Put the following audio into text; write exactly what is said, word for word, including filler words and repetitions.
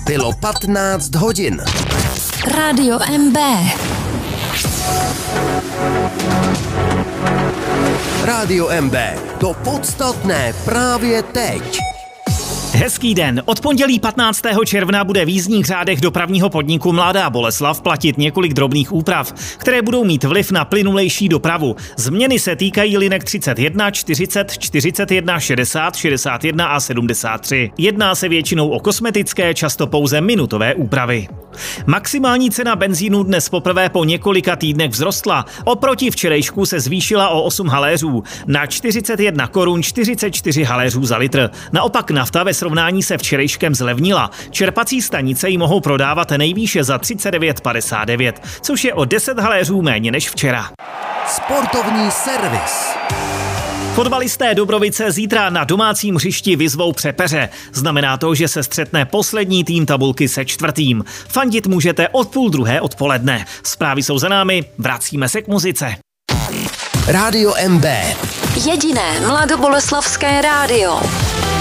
Bylo patnáct hodin. Rádio M B. Rádio M B. To podstatné právě teď. Hezký den. Od pondělí patnáctého června bude v jízdních řádech dopravního podniku Mladá Boleslav platit několik drobných úprav, které budou mít vliv na plynulejší dopravu. Změny se týkají linek třicet jedna, čtyřicet, čtyřicet jedna, šedesát, šedesát jedna a sedmdesát tři. Jedná se většinou o kosmetické, často pouze minutové úpravy. Maximální cena benzínu dnes poprvé po několika týdnech vzrostla. Oproti včerejšku se zvýšila o osm haléřů na čtyřicet jedna korun čtyřicet čtyři haléřů za litr. Naopak nafta ve srovnání se včerejškem zlevnila. Čerpací stanice ji mohou prodávat nejvýše za třicet devět padesát devět, což je o deset haléřů méně než včera. Sportovní servis. Fotbalisté Dobrovice zítra na domácím hřišti vyzvou Přepeře. Znamená to, že se střetne poslední tým tabulky se čtvrtým. Fandit můžete od půl druhé odpoledne. Zprávy jsou za námi, vracíme se k muzice. Rádio M B. Jediné mladoboleslavské rádio.